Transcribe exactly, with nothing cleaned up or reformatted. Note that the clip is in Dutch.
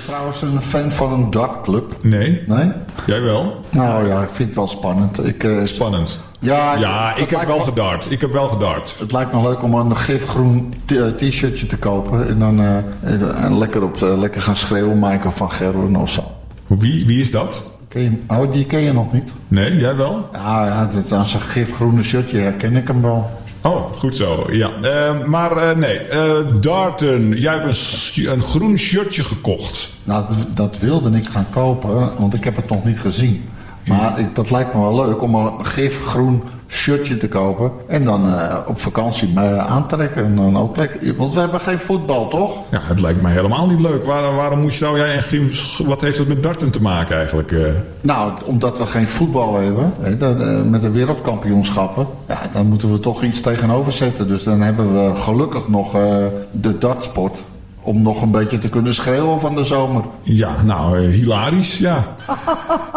trouwens een fan van een dartclub? Nee. Nee? Jij wel? Nou ja, ik vind het wel spannend. Ik, uh, Spannend. Ja, ja het ik heb wel gedart. Ik heb wel gedart. Het lijkt me leuk om een gifgroen t- t-shirtje te kopen. En dan uh, en lekker, op, uh, lekker gaan schreeuwen. Michael van Gerwen of zo. Wie, wie is dat? Ken je, oh, die ken je nog niet? Nee, jij wel? Ja, ja dat, aan zijn gifgroene shirtje herken ik hem wel. Oh, goed zo, ja. Uh, maar uh, nee, uh, darten. Jij hebt een, een groen shirtje gekocht. Nou, dat, dat wilde ik gaan kopen, want ik heb het nog niet gezien. Maar ik, dat lijkt me wel leuk om een gifgroen shirtje te kopen. En dan uh, op vakantie me aantrekken. En dan ook lekker. Want we hebben geen voetbal, toch? Ja, het lijkt mij helemaal niet leuk. Waar, waarom moet je, zou jij en Grim... Wat heeft dat met darten te maken eigenlijk? Uh? Nou, omdat we geen voetbal hebben. Hè, dat, uh, met de wereldkampioenschappen. Ja, dan moeten we toch iets tegenover zetten. Dus dan hebben we gelukkig nog uh, de dartsport. Om nog een beetje te kunnen schreeuwen van de zomer. Ja, nou, uh, hilarisch, ja.